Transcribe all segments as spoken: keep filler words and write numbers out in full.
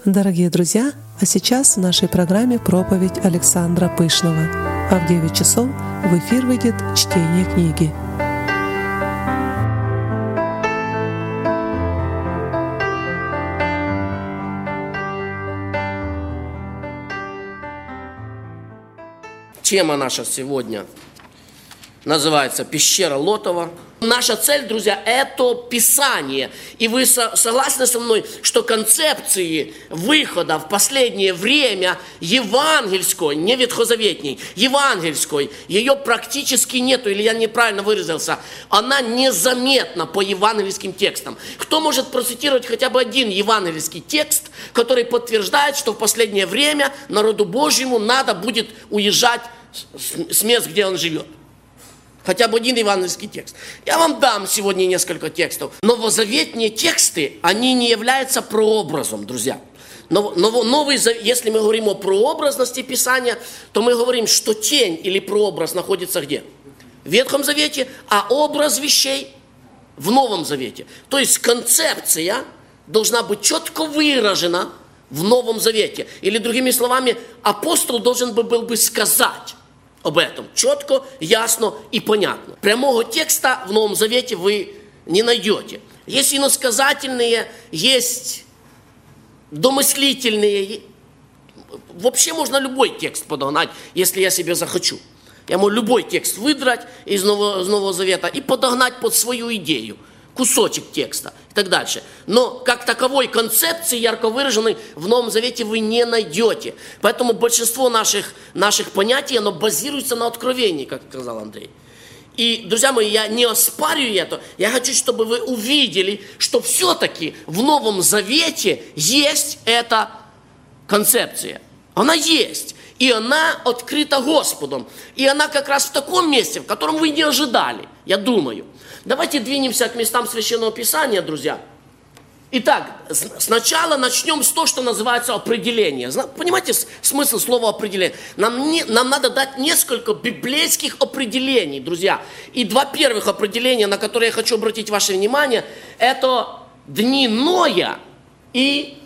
Дорогие друзья, а сейчас в нашей программе проповедь Александра Пышного. А в девять часов в эфир выйдет чтение книги. Тема наша сегодня называется «Пещера Лотова». Наша цель, друзья, это Писание. И вы согласны со мной, что концепции выхода в последнее время евангельской, не ветхозаветней, евангельской, ее практически нету, или я неправильно выразился, она незаметна по евангельским текстам. Кто может процитировать хотя бы один евангельский текст, который подтверждает, что в последнее время народу Божьему надо будет уезжать с мест, где он живет? Хотя бы один евангельский текст. Я вам дам сегодня несколько текстов. Новозаветные тексты, они не являются прообразом, друзья. Но, но, новый, если мы говорим о прообразности Писания, то мы говорим, что тень или прообраз находится где? В Ветхом Завете, а образ вещей в Новом Завете. То есть концепция должна быть четко выражена в Новом Завете. Или другими словами, апостол должен был бы сказать об этом четко, ясно и понятно. Прямого текста в Новом Завете вы не найдете. Есть иносказательные, есть домыслительные. Вообще можно любой текст подогнать, если я себе захочу. Я могу любой текст выдрать из Нового, из Нового Завета и подогнать под свою идею. Кусочек текста и так дальше. Но как таковой концепции ярко выраженной в Новом Завете вы не найдете. Поэтому большинство наших, наших понятий, оно базируется на откровении, как сказал Андрей. И, друзья мои, я не оспариваю это. Я хочу, чтобы вы увидели, что все-таки в Новом Завете есть эта концепция. Она есть. И она открыта Господом. И она как раз в таком месте, в котором вы не ожидали, я думаю. Давайте двинемся к местам Священного Писания, друзья. Итак, сначала начнем с того, что называется определение. Понимаете смысл слова определение? Нам, не, нам надо дать несколько библейских определений, друзья. И два первых определения, на которые я хочу обратить ваше внимание, это дни Ноя и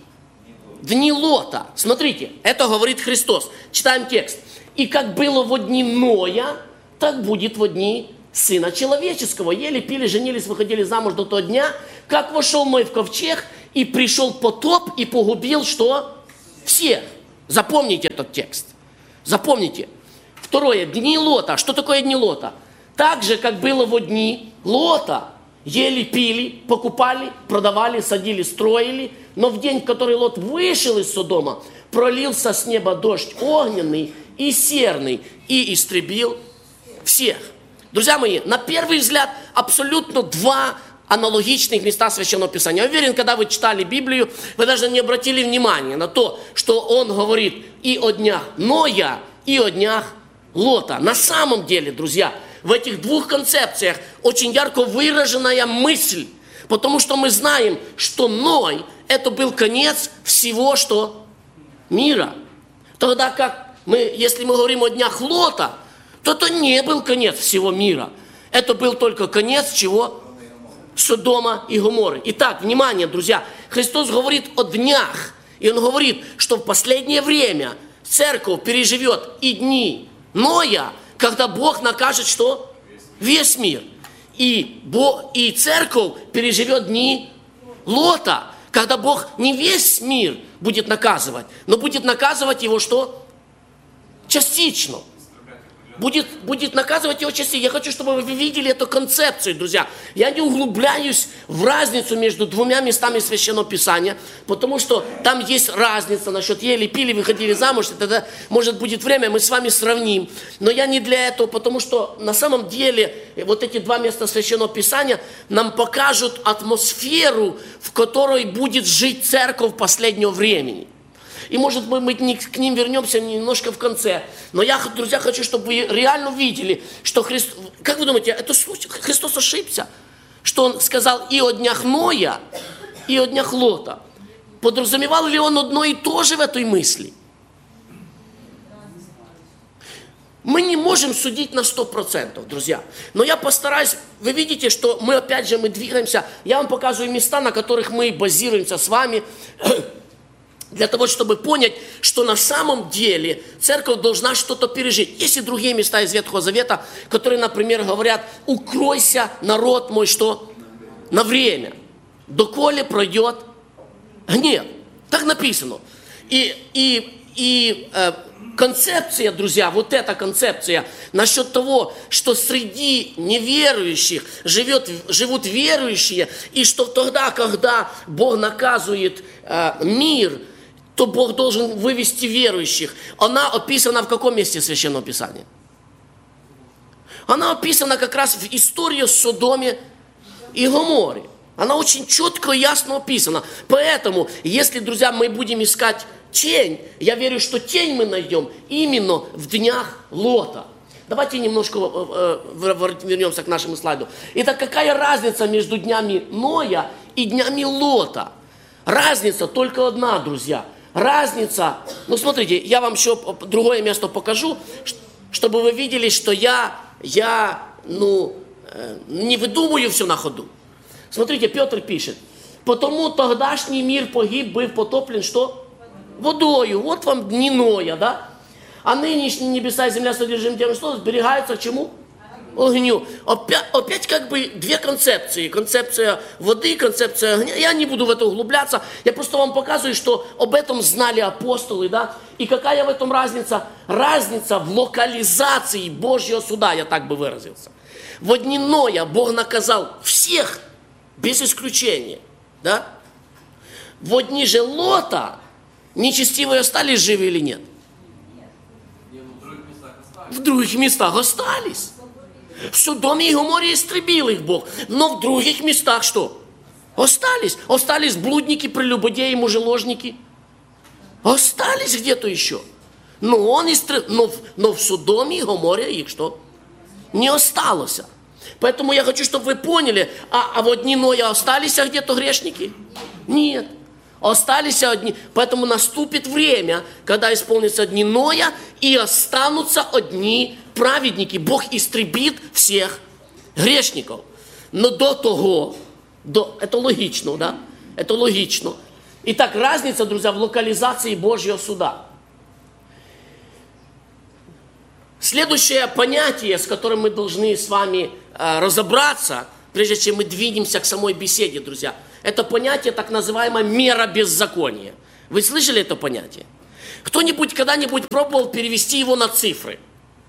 дни Лота. Смотрите, это говорит Христос. Читаем текст. «И как было во дни Ноя, так будет во дни Сына Человеческого. Ели, пили, женились, выходили замуж до того дня, как вошел Ной в ковчег, и пришел потоп, и погубил что? Всех». Запомните этот текст. Запомните. Второе. Дни Лота. Что такое дни Лота? Так же, как было во дни Лота. Ели, пили, покупали, продавали, садили, строили. Но в день, в который Лот вышел из Содома, пролился с неба дождь огненный и серный, и истребил всех. Друзья мои, на первый взгляд, абсолютно два аналогичных места Священного Писания. Я уверен, когда вы читали Библию, вы даже не обратили внимания на то, что он говорит и о днях Ноя, и о днях Лота. На самом деле, друзья, в этих двух концепциях очень ярко выраженная мысль, потому что мы знаем, что Ной – это был конец всего, что мира. Тогда как мы, если мы говорим о днях Лота, то это не был конец всего мира. Это был только конец чего? Содома и Гоморры. Итак, внимание, друзья. Христос говорит о днях. И Он говорит, что в последнее время церковь переживет и дни Ноя, когда Бог накажет что? Весь мир. И, Бог, и церковь переживет дни Лота, когда Бог не весь мир будет наказывать, но будет наказывать его что? Частично. Будет, будет наказывать его частей. Я хочу, чтобы вы видели эту концепцию, друзья. Я не углубляюсь в разницу между двумя местами Священного Писания, потому что там есть разница насчет ели, пили, выходили замуж, и тогда, может, будет время, мы с вами сравним. Но я не для этого, потому что на самом деле вот эти два места Священного Писания нам покажут атмосферу, в которой будет жить церковь последнего времени. И, может быть, мы к ним вернемся немножко в конце. Но я, друзья, хочу, чтобы вы реально видели, что Христос... Как вы думаете, это Христос ошибся? Что Он сказал и о днях Ноя, и о днях Лота. Подразумевал ли Он одно и то же в этой мысли? Мы не можем судить на сто процентов, друзья. Но я постараюсь... Вы видите, что мы, опять же, мы двигаемся. Я вам показываю места, на которых мы базируемся с вами. Для того, чтобы понять, что на самом деле церковь должна что-то пережить. Есть и другие места из Ветхого Завета, которые, например, говорят: укройся, народ мой, что? На время. Доколе пройдет гнев. Так написано. И, и, и э, концепция, друзья, вот эта концепция насчет того, что среди неверующих живет, живут верующие, и что тогда, когда Бог наказывает э, мир, то Бог должен вывести верующих. Она описана в каком месте Священного Писания? Она описана как раз в истории Содоме и Гоморе. Она очень четко и ясно описана. Поэтому, если, друзья, мы будем искать тень, я верю, что тень мы найдем именно в днях Лота. Давайте немножко вернемся к нашему слайду. Итак, какая разница между днями Ноя и днями Лота? Разница только одна, друзья. Разница, ну смотрите, я вам еще другое место покажу, чтобы вы видели, что я, я ну, не выдумываю все на ходу. Смотрите, Петр пишет: потому тогдашний мир погиб, был потоплен, что? Водою. Вот вам дни Ноя, да? А нынешние небеса и земля содержим тем, что сберегаются к чему? Огню. Опять, опять как бы две концепции. Концепция воды, концепция огня. Я не буду в это углубляться. Я просто вам показываю, что об этом знали апостолы, да? И какая в этом разница? Разница в локализации Божьего суда, я так бы выразился. Во дни Ноя Бог наказал всех, без исключения, да? Во дни же Лота нечестивые остались живы или нет? В других местах остались. В Содоме и Гоморе истребил их Бог. Но в других местах что? Остались. Остались блудники, прелюбодеи, мужеложники. Остались где-то еще. Но, он истреб... но, в... но в Содоме и Гоморе их что? Не осталось. Поэтому я хочу, чтобы вы поняли, а, а вот дни Ноя остались где-то грешники? Нет. Остались одни. Поэтому наступит время, когда исполнится дни Ноя, и останутся одни праведники. Бог истребит всех грешников. Но до того, до, это логично, да? Это логично. Итак, разница, друзья, в локализации Божьего суда. Следующее понятие, с которым мы должны с вами э, разобраться, прежде чем мы двинемся к самой беседе, друзья, это понятие так называемая мера беззакония. Вы слышали это понятие? Кто-нибудь когда-нибудь пробовал перевести его на цифры?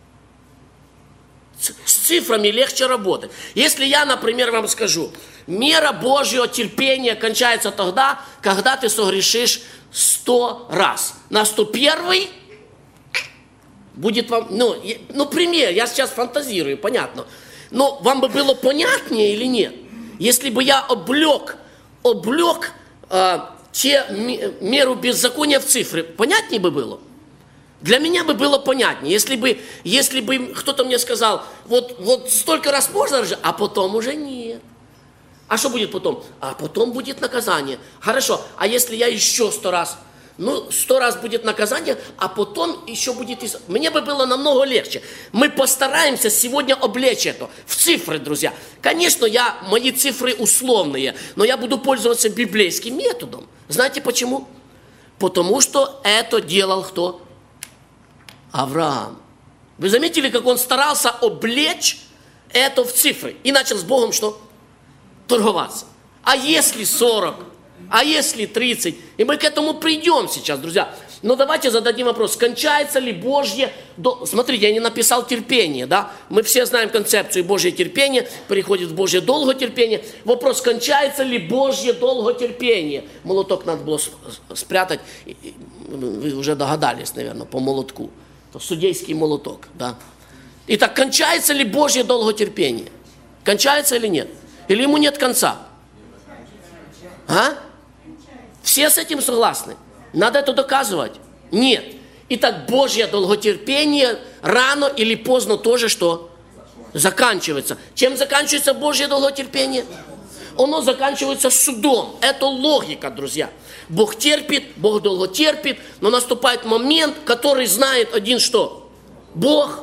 С цифрами легче работать. Если я, например, вам скажу: мера Божьего терпения кончается тогда, когда ты согрешишь сто раз. На сто первый будет вам, ну, ну, пример, я сейчас фантазирую, понятно. Но вам бы было понятнее или нет, если бы я облег, облег э, те меру беззакония в цифры, понятнее бы было? Для меня бы было понятнее, если бы, если бы кто-то мне сказал: вот, вот столько раз можно, а потом уже нет. А что будет потом? А потом будет наказание. Хорошо, а если я еще сто раз? Ну, сто раз будет наказание, а потом еще будет... Мне бы было намного легче. Мы постараемся сегодня облечь это в цифры, друзья. Конечно, я, мои цифры условные, но я буду пользоваться библейским методом. Знаете почему? Потому что это делал кто? Авраам. Вы заметили, как он старался облечь это в цифры? И начал с Богом что? Торговаться. А если сорок? А если тридцать? И мы к этому придем сейчас, друзья. Но давайте зададим вопрос: кончается ли Божье... До... Смотрите, я не написал терпение, да? Мы все знаем концепцию Божье терпение, переходит в Божье долготерпение. Вопрос: кончается ли Божье долготерпение? Молоток надо было спрятать. Вы уже догадались, наверное, по молотку. Это судейский молоток, да? Итак, кончается ли Божье долготерпение? Кончается или нет? Или ему нет конца? А? Все с этим согласны? Надо это доказывать? Нет. Итак, Божье долготерпение рано или поздно тоже что? Заканчивается. Чем заканчивается Божье долготерпение? Оно заканчивается судом. Это логика, друзья. Бог терпит, Бог долго терпит, но наступает момент, который знает один что? Бог.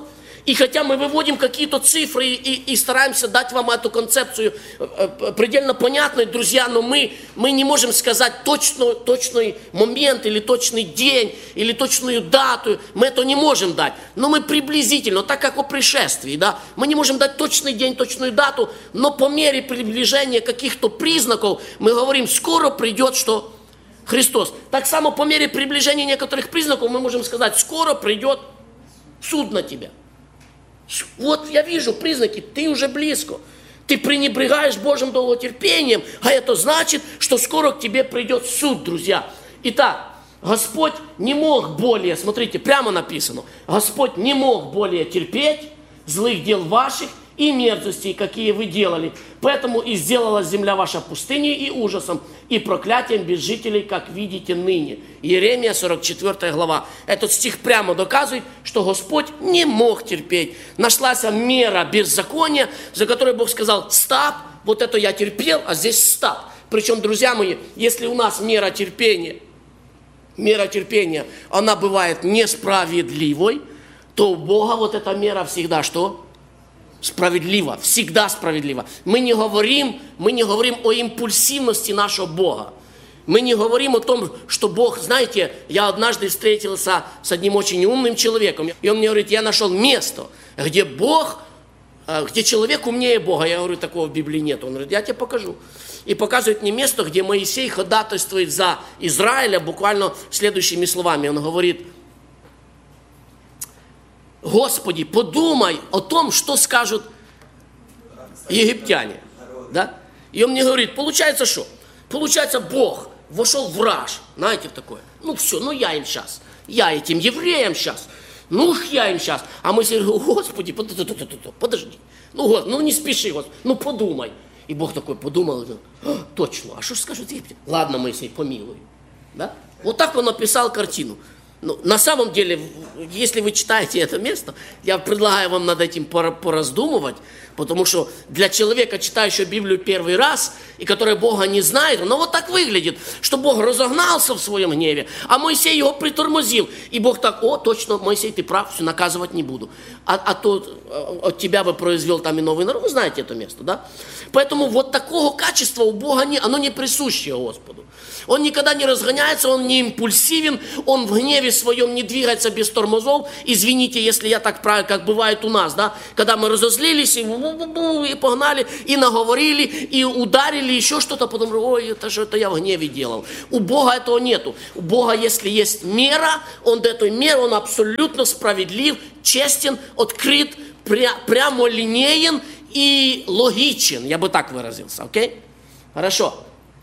И хотя мы выводим какие-то цифры и, и стараемся дать вам эту концепцию э, предельно понятной, друзья, но мы, мы не можем сказать точно, точный момент или точный день, или точную дату. Мы это не можем дать. Но мы приблизительно, так как о пришествии, да, мы не можем дать точный день, точную дату, но по мере приближения каких-то признаков мы говорим, скоро придет что? Христос. Так само по мере приближения некоторых признаков мы можем сказать, скоро придет суд на тебя. Вот я вижу признаки, ты уже близко. Ты пренебрегаешь Божьим долготерпением, а это значит, что скоро к тебе придет суд, друзья. Итак, Господь не мог более, смотрите, прямо написано, Господь не мог более терпеть злых дел ваших и мерзостей, какие вы делали. Поэтому и сделалась земля ваша пустыней и ужасом, и проклятием без жителей, как видите ныне. Иеремия, сорок четвёртая глава. Этот стих прямо доказывает, что Господь не мог терпеть. Нашлась мера беззакония, за которой Бог сказал, стоп, вот это я терпел, а здесь стоп. Причем, друзья мои, если у нас мера терпения, мера терпения, она бывает несправедливой, то у Бога вот эта мера всегда что? Справедливо, всегда справедливо. Мы не говорим, мы не говорим о импульсивности нашего Бога. Мы не говорим о том, что Бог, знаете, я однажды встретился с одним очень умным человеком, и он мне говорит, я нашел место, где Бог, где человек умнее Бога. Я говорю, такого в Библии нет. Он говорит, я тебе покажу. И показывает мне место, где Моисей ходатайствует за Израиля буквально следующими словами. Он говорит, Господи, подумай о том, что скажут египтяне. Да? И он мне говорит, получается что? Получается, Бог вошел в раж. Знаете, такое. Ну все, ну я им сейчас. Я этим евреям сейчас. Ну я им сейчас. А мы все говорим, Господи, подожди. Ну, Господи, ну не спеши, Господи, ну подумай. И Бог такой подумал, а, точно, а что же скажут египтяне? Ладно, Моисей, помилуй. Да? Вот так он написал картину. Ну, на самом деле, если вы читаете это место, я предлагаю вам над этим пораздумывать, потому что для человека, читающего Библию первый раз, и который Бога не знает, оно вот так выглядит, что Бог разогнался в своем гневе, а Моисей его притормозил. И Бог так, о, точно, Моисей, ты прав, все, наказывать не буду. А, а то от тебя бы произвел там и новый народ, вы знаете это место, да? Поэтому вот такого качества у Бога не, оно не присуще Господу. Он никогда не разгоняется, он не импульсивен, он в гневе своем не двигается без тормозов. Извините, если я так правильно, как бывает у нас, да, когда мы разозлились и, и погнали, и наговорили, и ударили, еще что-то, потом, ой, это же это я в гневе делал. У Бога этого нету. У Бога, если есть мера, он до этой меры, он абсолютно справедлив, честен, открыт, пря, прямолинеен и логичен. Я бы так выразился, окей? Хорошо.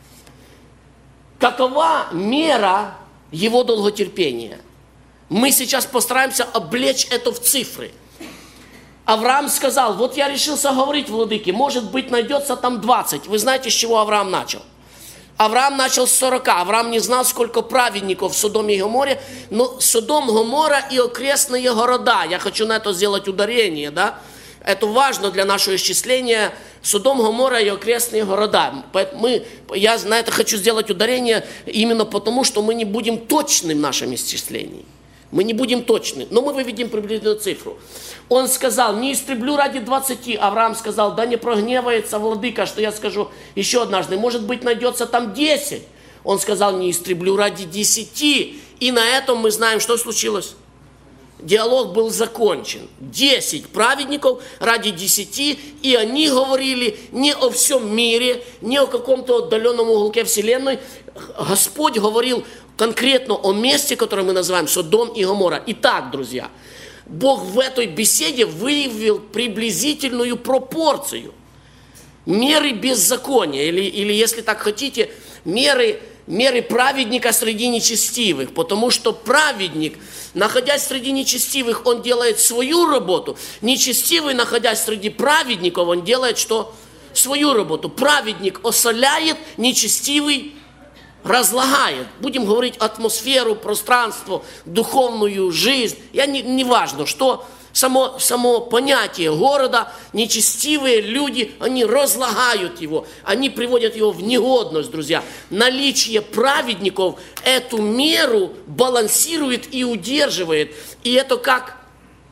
Какова мера его долготерпения? Мы сейчас постараемся облечь это в цифры. Авраам сказал, вот я решился говорить, владыке, может быть найдется там двадцать. Вы знаете, с чего Авраам начал? Авраам начал с сорока. Авраам не знал, сколько праведников в Содоме и Гоморе, но Содом, Гомора и окрестные города. Я хочу на это сделать ударение, да? Это важно для нашего исчисления. Содом, Гомора и окрестные города. Мы, я на это хочу сделать ударение именно потому, что мы не будем точны в нашем исчислении. Мы не будем точны, но мы выведем приблизительную цифру. Он сказал, не истреблю ради двадцати. Авраам сказал, да не прогневается владыка, что я скажу еще однажды. Может быть, найдется там десять. Он сказал, не истреблю ради десяти. И на этом мы знаем, что случилось. Диалог был закончен. Десять праведников ради десяти, и они говорили не о всем мире, не о каком-то отдаленном уголке вселенной. Господь говорил конкретно о месте, которое мы называем Содом и Гомора. Итак, друзья, Бог в этой беседе выявил приблизительную пропорцию меры беззакония, или, или если так хотите, меры, меры праведника среди нечестивых, потому что праведник, находясь среди нечестивых, он делает свою работу, нечестивый, находясь среди праведников, он делает что? Свою работу. Праведник осоляет, нечестивый разлагает. Будем говорить атмосферу, пространство, духовную жизнь. Я не, не важно, что само, само понятие города, нечестивые люди, они разлагают его, они приводят его в негодность, друзья. Наличие праведников эту меру балансирует и удерживает. И это как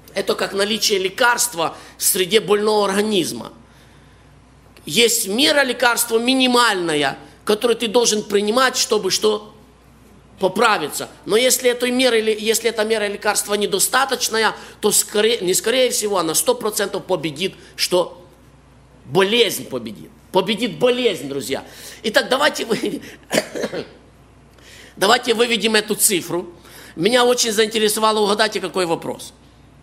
Это как наличие лекарства в среде больного организма. Есть мера лекарства минимальная, которую ты должен принимать, чтобы что? Поправиться. Но если, этой меры, если эта мера лекарства недостаточная, то скорее, не скорее всего, она сто процентов победит, что болезнь победит. Победит болезнь, друзья. Итак, давайте, вы... давайте выведем эту цифру. Меня очень заинтересовало, угадайте, какой вопрос.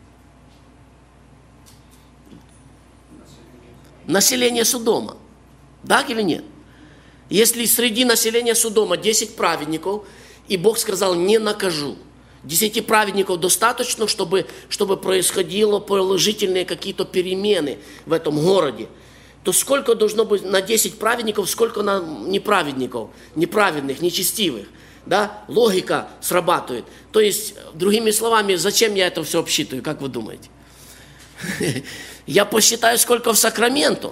Население Содома. Да или нет? Если среди населения Содома десять праведников, и Бог сказал, не накажу. Десяти праведников достаточно, чтобы, чтобы происходило положительные какие-то перемены в этом городе. То сколько должно быть на десять праведников, сколько на неправедников, неправедных, нечестивых. Да? Логика срабатывает. То есть, другими словами, зачем я это все обсчитываю, как вы думаете? Я посчитаю, сколько в Сакраменто.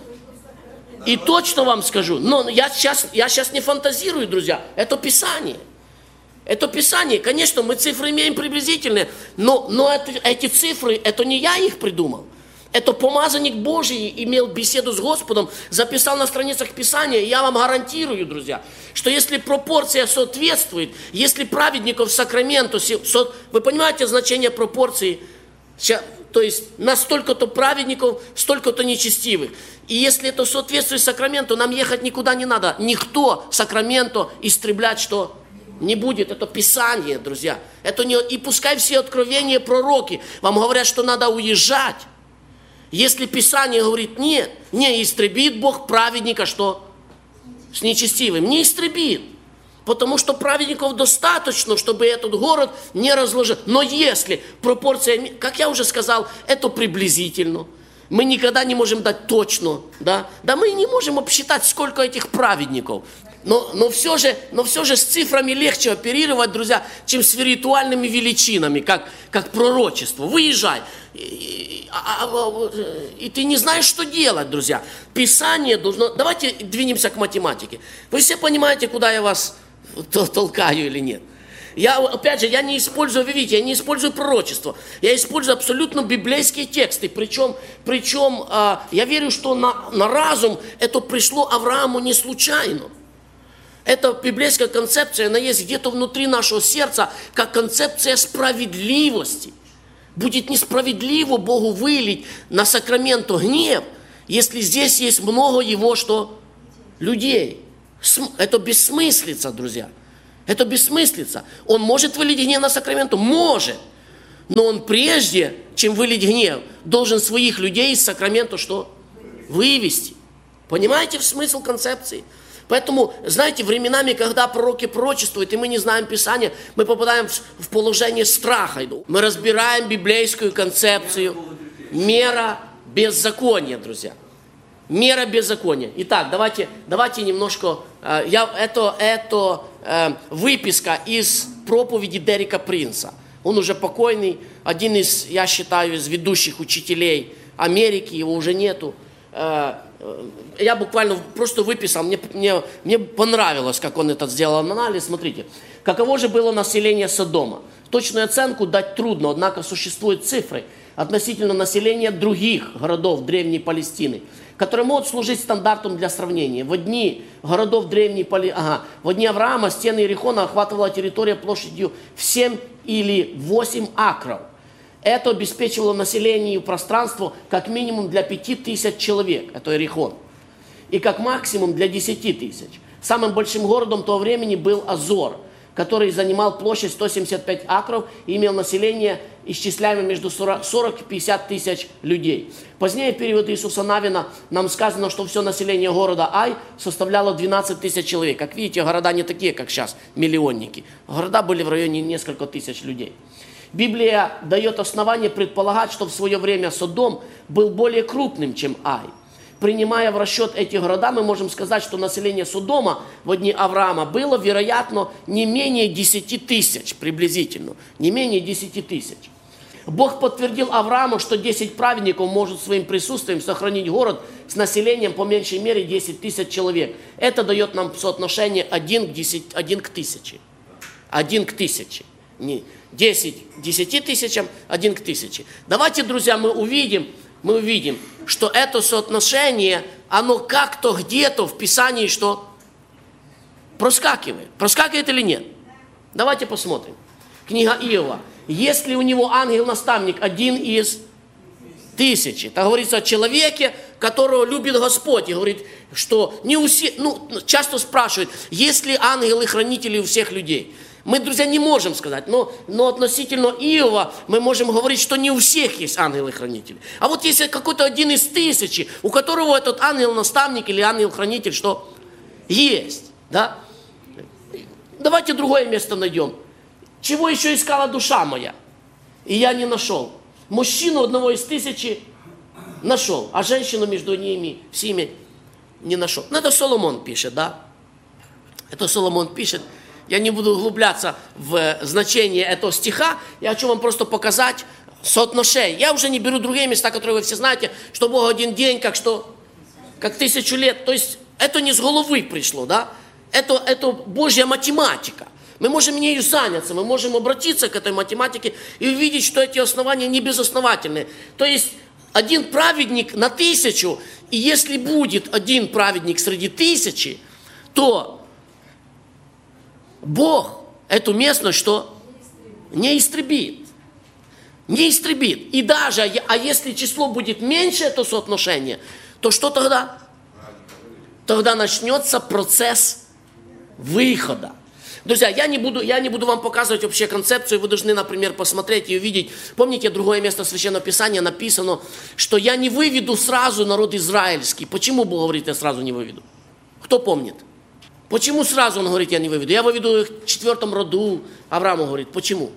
И точно вам скажу. Но я сейчас, я сейчас не фантазирую, друзья. Это Писание. Это Писание. Конечно, мы цифры имеем приблизительные. Но, но это, эти цифры, это не я их придумал. Это помазанник Божий имел беседу с Господом, записал на страницах Писания. И я вам гарантирую, друзья, что если пропорция соответствует, если праведников в Сакраменто, вы понимаете значение пропорции? То есть на столько-то праведников, столько-то нечестивых. И если это соответствует Сакраменто, нам ехать никуда не надо. Никто Сакраменто истреблять что не будет. Это Писание, друзья. Это не... И пускай все откровения пророки вам говорят, что надо уезжать. Если Писание говорит нет, не истребит Бог праведника, что с нечестивым. Не истребит. Потому что праведников достаточно, чтобы этот город не разложить. Но если пропорция, как я уже сказал, это приблизительно. Мы никогда не можем дать точно. Да, да мы не можем обсчитать, сколько этих праведников. Но, но, все же, но все же с цифрами легче оперировать, друзья, чем с виртуальными величинами, как, как пророчество. Выезжай. И, и, а, а, и ты не знаешь, что делать, друзья. Писание должно... Давайте двинемся к математике. Вы все понимаете, куда я вас толкаю или нет? Я, опять же, я не использую, вы видите, я не использую пророчество. Я использую абсолютно библейские тексты. Причем, причем э, я верю, что на, на разум это пришло Аврааму не случайно. Эта библейская концепция, она есть где-то внутри нашего сердца, как концепция справедливости. Будет несправедливо Богу вылить на Сакраменто гнев, если здесь есть много его что? Людей. Это бессмыслица, друзья. Это бессмыслица. Он может вылить гнев на Сакраменто? Может. Но он прежде, чем вылить гнев, должен своих людей из Сакраменто что? Вывести. Понимаете смысл концепции? Поэтому, знаете, временами, когда пророки пророчествуют, и мы не знаем Писания, мы попадаем в, в положение страха. Мы разбираем библейскую концепцию. Мера беззакония, друзья. Мера беззакония. Итак, давайте, давайте немножко... Э, я, это это э, выписка из проповеди Дерека Принца. Он уже покойный, один из, я считаю, из ведущих учителей Америки, его уже нету. Э, Я буквально просто выписал, мне, мне, мне понравилось, как он этот сделал анализ. Смотрите, каково же было население Содома? Точную оценку дать трудно, однако существуют цифры относительно населения других городов Древней Палестины, которые могут служить стандартом для сравнения. В дни городов Древней Палестины, ага, в дни Авраама стены Иерихона охватывала территория площадью в семь или восемь акров. Это обеспечивало населению пространство как минимум для пяти тысяч человек, это Иерихон, и как максимум для десяти тысяч. Самым большим городом того времени был Азор, который занимал площадь сто семьдесят пять акров и имел население, исчисляемое между сорок и пятьдесят тысяч людей. Позднее, в период Иисуса Навина, нам сказано, что все население города Ай составляло двенадцать тысяч человек. Как видите, города не такие, как сейчас, миллионники. Города были в районе несколько тысяч людей. Библия дает основание предполагать, что в свое время Содом был более крупным, чем Ай. Принимая в расчет эти города, мы можем сказать, что население Содома в дни Авраама было, вероятно, не менее десяти тысяч, приблизительно, не менее десяти тысяч. Бог подтвердил Аврааму, что десять праведников может своим присутствием сохранить город с населением по меньшей мере десять тысяч человек. Это дает нам соотношение один к, десяти, один к тысяче. один к тысяче. Не десять десяти тысячам, один к тысяче. Давайте, друзья, мы увидим, мы увидим, что это соотношение, оно как-то где-то в Писании что проскакивает. Проскакивает или нет? Давайте посмотрим. Книга Иова. Если у него ангел-наставник один из тысячи, так говорится о человеке, которого любит Господь, и говорит, что не у всех, ну, часто спрашивают, есть ли ангелы-хранители у всех людей. Мы, друзья, не можем сказать, но, но относительно Иова мы можем говорить, что не у всех есть ангелы-хранители. А вот если какой-то один из тысячи, у которого этот ангел-наставник или ангел-хранитель, что есть, да? Давайте другое место найдем. Чего еще искала душа моя? И я не нашел. Мужчину одного из тысячи нашел, а женщину между ними всеми не нашел. Ну, это Соломон пишет, да? Это Соломон пишет. Я не буду углубляться в значение этого стиха. Я хочу вам просто показать соотношение. Я уже не беру другие места, которые вы все знаете, что Бог один день, как что, как тысячу лет. То есть это не с головы пришло, да? Это, это Божья математика. Мы можем ею заняться, мы можем обратиться к этой математике и увидеть, что эти основания не безосновательные. То есть один праведник на тысячу, и если будет один праведник среди тысячи, то Бог эту местность что? Не истребит. Не истребит. И даже, а если число будет меньше, это соотношение, то что тогда? Тогда начнется процесс выхода. Друзья, я не буду, я не буду вам показывать вообще концепцию, вы должны, например, посмотреть и увидеть. Помните, другое место Священного Писания написано, что я не выведу сразу народ израильский. Почему Бог говорит, я сразу не выведу? Кто помнит? Почему сразу Он говорит, я не выведу? Я выведу их в четвертом роду. Авраам говорит, почему?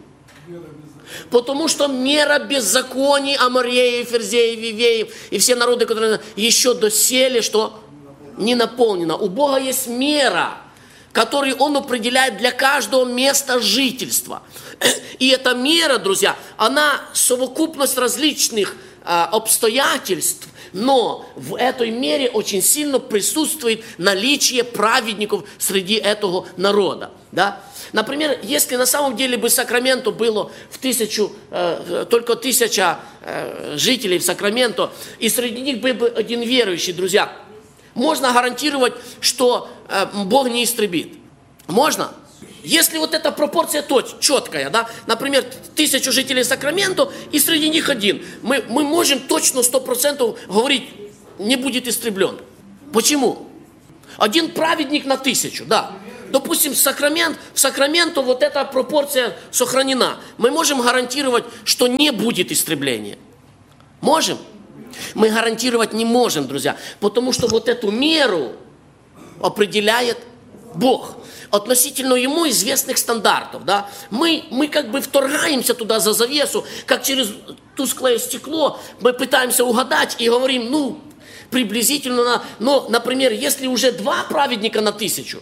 Потому что мера беззаконий Амореев, Ферзеев, Вивеев и все народы, которые еще доселе, что не наполнено. У Бога есть мера, который Он определяет для каждого места жительства. И эта мера, друзья, она совокупность различных а, обстоятельств, но в этой мере очень сильно присутствует наличие праведников среди этого народа. Да? Например, если на самом деле бы Сакраменто было в тысячу, э, только тысяча э, жителей в Сакраменто, и среди них был бы один верующий, друзья, можно гарантировать, что э, Бог не истребит. Можно? Если вот эта пропорция точ, четкая, да, например, тысячу жителей Сакраменто, и среди них один, мы, мы можем точно сто процентов говорить, не будет истреблен. Почему? Один праведник на тысячу, да. Допустим, в Сакрамент, в Сакраменто вот эта пропорция сохранена. Мы можем гарантировать, что не будет истребления. Можем? Мы гарантировать не можем, друзья, потому что вот эту меру определяет Бог. Относительно Ему известных стандартов, да, мы, мы как бы вторгаемся туда за завесу, как через тусклое стекло, мы пытаемся угадать и говорим, ну, приблизительно, но, например, если уже два праведника на тысячу,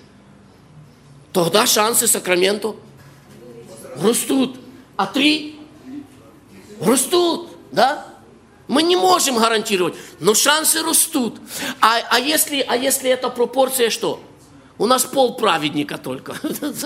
тогда шансы Сакраменто растут, а три растут, да. Мы не можем гарантировать, но шансы растут. А, а, если, а если эта пропорция что? У нас пол праведника только.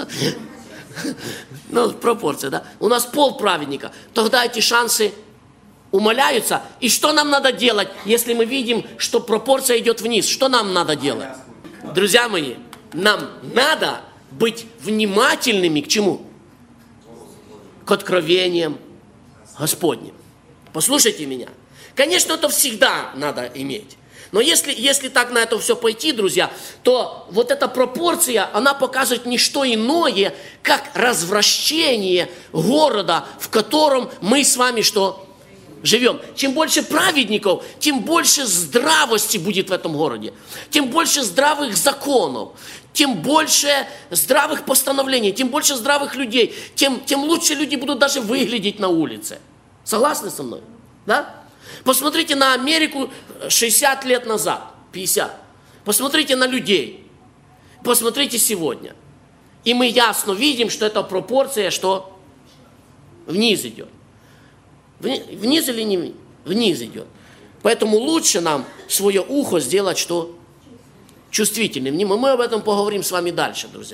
Ну, пропорция, да? У нас пол праведника. Тогда эти шансы умаляются. И что нам надо делать, если мы видим, что пропорция идет вниз? Что нам надо делать? Друзья мои, нам надо быть внимательными к чему? К откровениям Господним. Послушайте меня. Конечно, это всегда надо иметь. Но если, если так на это все пойти, друзья, то вот эта пропорция, она показывает не что иное, как развращение города, в котором мы с вами что? Живем. Чем больше праведников, тем больше здравости будет в этом городе. Тем больше здравых законов, тем больше здравых постановлений, тем больше здравых людей, тем, тем лучше люди будут даже выглядеть на улице. Согласны со мной? Да? Посмотрите на Америку шестьдесят лет назад, пятьдесят. Посмотрите на людей. Посмотрите сегодня. И мы ясно видим, что эта пропорция, что вниз идет. Вниз или не вниз? Вниз идет. Поэтому лучше нам свое ухо сделать, что чувствительным. Мы об этом поговорим с вами дальше, друзья.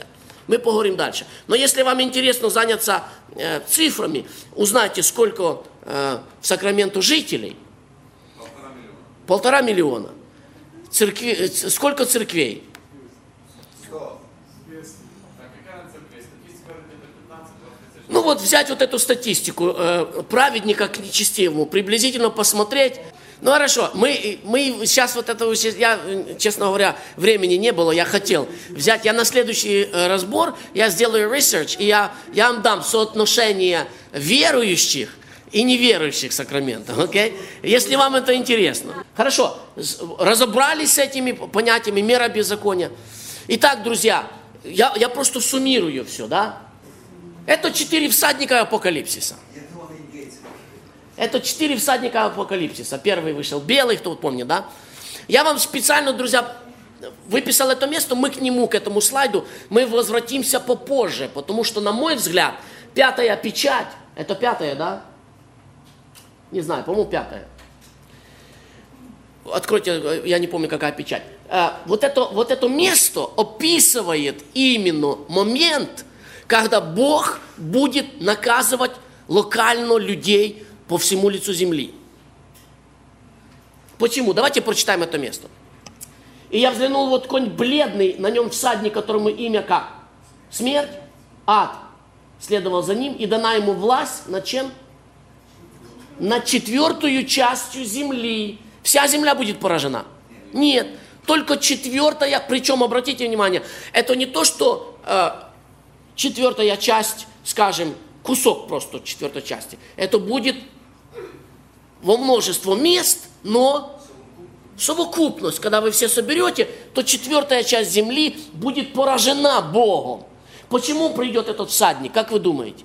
Мы поговорим дальше. Но если вам интересно заняться э, цифрами, узнайте, сколько э, в Сакраменто жителей. Полтора миллиона. Полтора миллиона. Церкви, э, сколько церквей? Сто. Так, какая церковь? Статистика где-то пятнадцать-двадцать. Ну вот взять вот эту статистику э, праведника к нечестивому, приблизительно посмотреть. Ну хорошо, мы, мы сейчас вот этого, я, честно говоря, времени не было, я хотел взять, я на следующий разбор, я сделаю research, и я, я вам дам соотношение верующих и неверующих Сакрамента, окей? Okay? Если вам это интересно. Хорошо, разобрались с этими понятиями, мера беззакония. Итак, друзья, я, я просто суммирую все, да? Это четыре всадника апокалипсиса. Это четыре всадника апокалипсиса. Первый вышел белый, кто помнит, да? Я вам специально, друзья, выписал это место, мы к нему, к этому слайду, мы возвратимся попозже, потому что, на мой взгляд, пятая печать, это пятая, да? Не знаю, по-моему, пятая. Откройте, я не помню, какая печать. Вот это, вот это место описывает именно момент, когда Бог будет наказывать локально людей по всему лицу земли. Почему? Давайте прочитаем это место. И я взглянул, вот конь бледный, на нем всадник, которому имя как? Смерть, ад. Следовал за ним, и дана ему власть над чем? Над четвертую частью земли. Вся земля будет поражена? Нет. Только четвертая, причем, обратите внимание, это не то, что э, четвертая часть, скажем, кусок просто четвертой части. Это будет во множество мест, но совокупность. Когда вы все соберете, то четвертая часть земли будет поражена Богом. Почему придет этот всадник, как вы думаете?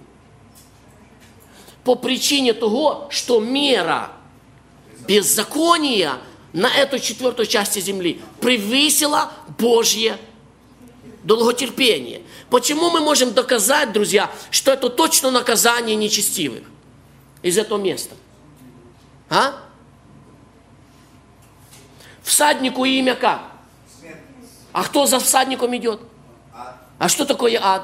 По причине того, что мера беззакония на эту четвертую часть земли превысила Божье долготерпение. Почему мы можем доказать, друзья, что это точно наказание нечестивых из этого места? А? Всаднику имя как? А кто за всадником идет? А что такое ад?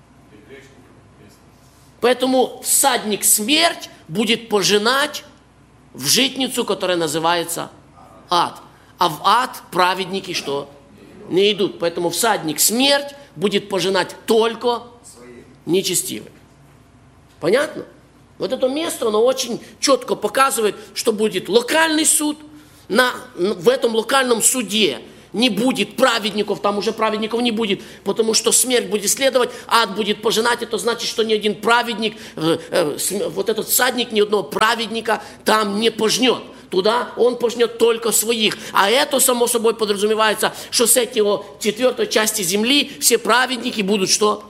Поэтому всадник смерть будет пожинать в житницу, которая называется ад. А в ад праведники что? Не идут. Поэтому всадник смерть будет пожинать только нечестивых. Понятно? Вот это место, оно очень четко показывает, что будет локальный суд. На, в этом локальном суде не будет праведников, там уже праведников не будет, потому что смерть будет следовать, ад будет пожинать. Это значит, что ни один праведник, э, э, вот этот всадник ни одного праведника там не пожнет. Туда он пожнет только своих. А это, само собой, подразумевается, что с этого четвертой части земли все праведники будут что?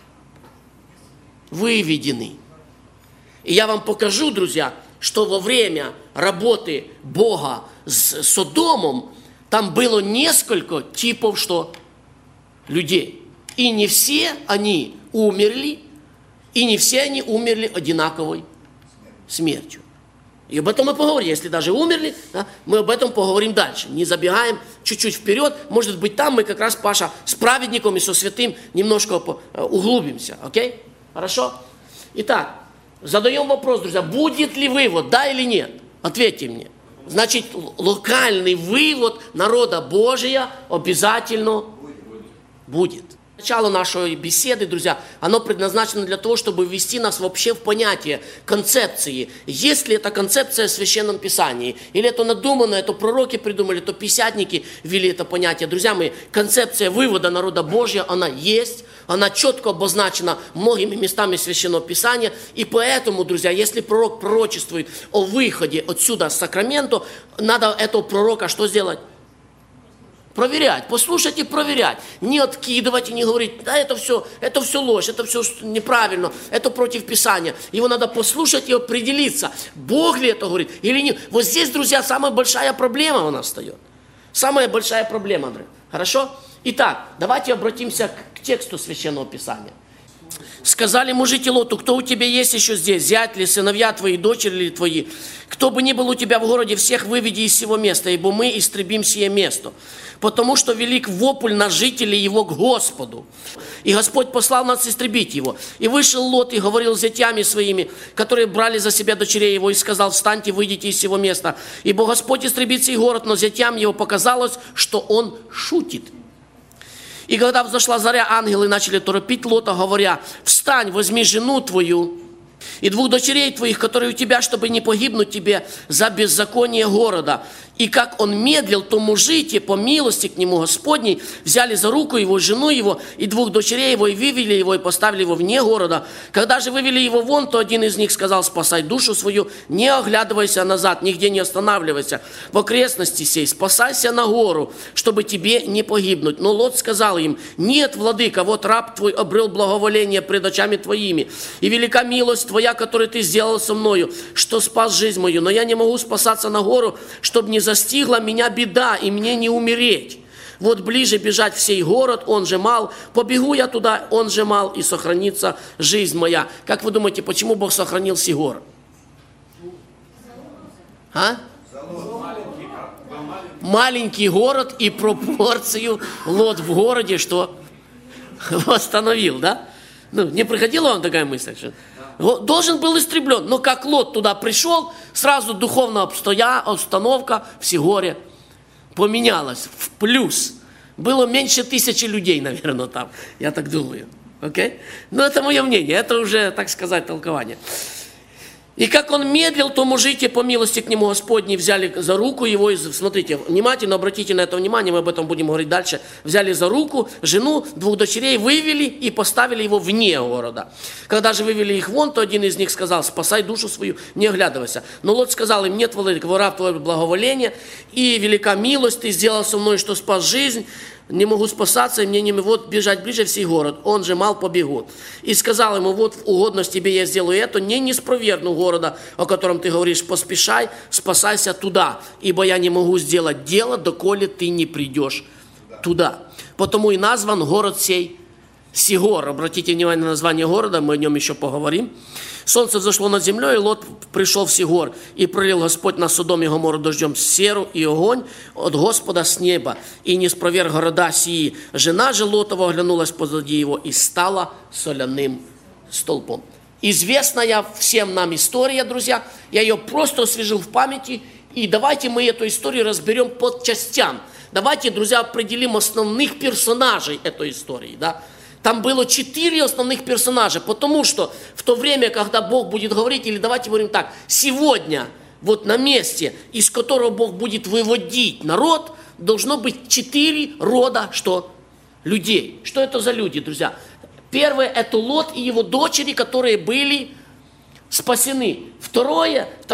Выведены. И я вам покажу, друзья, что во время работы Бога с Содомом там было несколько типов что? Людей. И не все они умерли, и не все они умерли одинаковой смертью. И об этом мы поговорим. Если даже умерли, да, мы об этом поговорим дальше. Не забегаем чуть-чуть вперед. Может быть, там мы как раз, Паша, с праведником и со святым немножко углубимся. Окей? Хорошо? Итак, задаем вопрос, друзья. Будет ли вывод, да или нет? Ответьте мне. Значит, локальный вывод народа Божия обязательно будет. Начало нашей беседы, друзья, оно предназначено для того, чтобы ввести нас вообще в понятие концепции. Есть ли эта концепция в Священном Писании? Или это надумано, это пророки придумали, то писятники ввели это понятие. Друзья мои, концепция вывода народа Божия, она есть. Она четко обозначена многими местами Священного Писания. И поэтому, друзья, если пророк пророчествует о выходе отсюда с Сакрамента, надо этого пророка что сделать? Проверять, послушать и проверять. Не откидывать и не говорить, да, это все, это все ложь, это все неправильно, это против Писания. Его надо послушать и определиться, Бог ли это говорит или нет. Вот здесь, друзья, самая большая проблема у нас встает. Самая большая проблема, Андрей. Хорошо? Итак, давайте обратимся к тексту Священного Писания. Сказали мужики Лоту: кто у тебя есть еще здесь, зять ли, сыновья твои, дочери ли твои? Кто бы ни был у тебя в городе, всех выведи из сего места, ибо мы истребим сие место. Потому что велик вопль на жителей его к Господу. И Господь послал нас истребить его. И вышел Лот и говорил с зятями своими, которые брали за себя дочерей его, и сказал: встаньте, выйдите из сего места. Ибо Господь истребит сей город, но зятям его показалось, что он шутит. И когда взошла заря, ангелы начали торопить Лота, говоря: встань, возьми жену твою и двух дочерей твоих, которые у тебя, чтобы не погибнуть тебе за беззаконие города. И как он медлил, то мужи те, по милости к нему Господней, взяли за руку его, жену его и двух дочерей его, и вывели его, и поставили его вне города. Когда же вывели его вон, то один из них сказал: спасай душу свою, не оглядывайся назад, нигде не останавливайся в окрестности сей, спасайся на гору, чтобы тебе не погибнуть. Но Лот сказал им: нет, владыка, вот раб твой обрел благоволение пред очами твоими, и велика милость твоя, которую ты сделал со мною, что спас жизнь мою, но я не могу спасаться на гору, чтобы не застигла меня беда, и мне не умереть. Вот ближе бежать в сей город, он же мал, побегу я туда, он же мал, и сохранится жизнь моя. Как вы думаете, почему Бог сохранил сей город? А? Маленький город и пропорцию Лот в городе, что восстановил, да? Ну, не приходила вам такая мысль, что должен был истреблен, но как Лот туда пришел, сразу духовная обстановка в Сигоре поменялась в плюс. Было меньше тысячи людей, наверное, там, я так думаю. Okay? Но это мое мнение, это уже, так сказать, толкование. И как он медлил, то мужи те, по милости к нему Господней, взяли за руку его, и, смотрите, внимательно обратите на это внимание, мы об этом будем говорить дальше, взяли за руку жену, двух дочерей, вывели и поставили его вне города. Когда же вывели их вон, то один из них сказал: спасай душу свою, не оглядывайся. Но Лот сказал им: нет, владыка, раб твое благоволение, и велика милость, ты сделал со мной, что спас жизнь, не могу спасаться, и мне не вот бежать ближе в сей город, он же мал побегут. И сказал ему: вот угодность тебе я сделаю это, не неспровергну города, о котором ты говоришь, поспешай, спасайся туда, ибо я не могу сделать дело, доколе ты не придешь туда. Потому и назван город сей Сигор. Обратите внимание на название города, мы о нем еще поговорим. Солнце взошло над землей, и Лот пришел в Сигор, и пролил Господь на Содом и Гоморру дождем серу и огонь от Господа с неба, и не спроверг города сии. Жена же Лотова оглянулась позади его и стала соляным столпом. Известная всем нам история, друзья, я ее просто освежил в памяти, и давайте мы эту историю разберем по частям. Давайте, друзья, определим основных персонажей этой истории, да. Там было четыре основных персонажа, потому что в то время, когда Бог будет говорить, или давайте говорим так, сегодня, вот на месте, из которого Бог будет выводить народ, должно быть четыре рода, что? Людей. Что это за люди, друзья? Первое, это Лот и его дочери, которые были спасены. Второе,